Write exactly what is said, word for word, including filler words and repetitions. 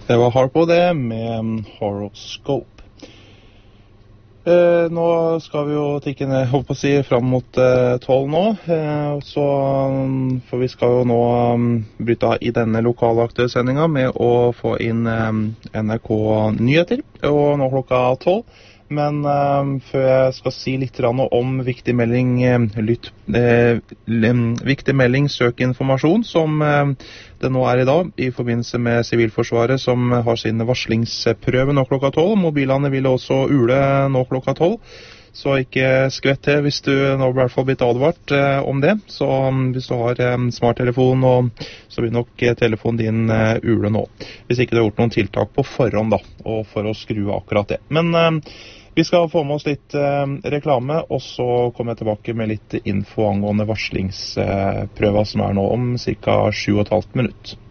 Det var Harpo det, med Horoscope. Eh, nå skal vi jo tikke ned, holdt på å si, frem mot eh, tolv nå, eh, så, for vi skal jo nå um, bryte av i denne lokalaktuelle sendingen med å få inn um, N R K-nyheter, og nå klokka tolv. Men eh, før jeg skal si litt om viktig melding, eh, lytt, eh, viktig melding, søk informasjon, som eh, det nå er i dag, i forbindelse med Sivilforsvaret, som har sin varslingsprøve nå klokka tolv. Mobilene vil også ule nå klokka tolv, så ikke skvett til hvis du nå i hvert fall blitt advart eh, om det. Så um, hvis du har eh, smarttelefon, og, så vil nok eh, telefonen din eh, ule nå. Hvis ikke du har gjort noen tiltak på forhånd da, og for å skru akkurat det. Men eh, vi skal få med oss litt eh, reklame, og så kommer jeg tilbake med litt info angående varslingsprøva som er nå om cirka sju og et halvt minutt.